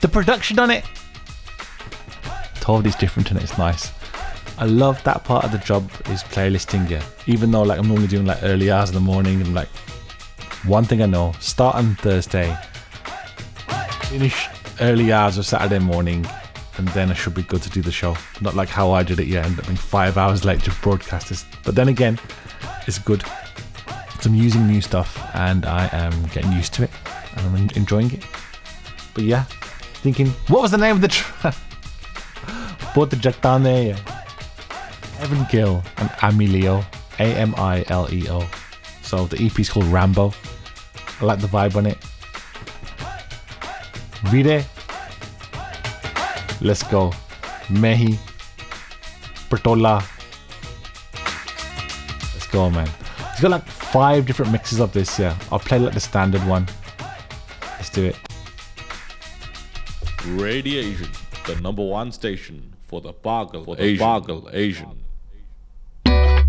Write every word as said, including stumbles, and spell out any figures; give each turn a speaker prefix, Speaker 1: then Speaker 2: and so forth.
Speaker 1: The production on it totally is different and it's nice. I love that part of the job is playlisting, yeah. Even though like I'm normally doing like early hours in the morning, and like one thing I know, start on Thursday, finish early hours of Saturday morning, and then I should be good to do the show. Not like how I did it, yeah, end up being five hours late to broadcast this. But then again, it's good. So I'm using new stuff and I am getting used to it and I'm enjoying it. But yeah, thinking, what was the name of the track? Both the Jactan there, yeah. Evan Gill and Amilio, A M I L E O. So the E P is called Rambo. I like the vibe on it. Vire. Let's go. Mehi. Bertola. Let's go, man. He's got like five different mixes of this, yeah. I'll play like the standard one. Let's do it.
Speaker 2: Radiation, the number one station for the Bargal, for the Asian. Bargal Asian.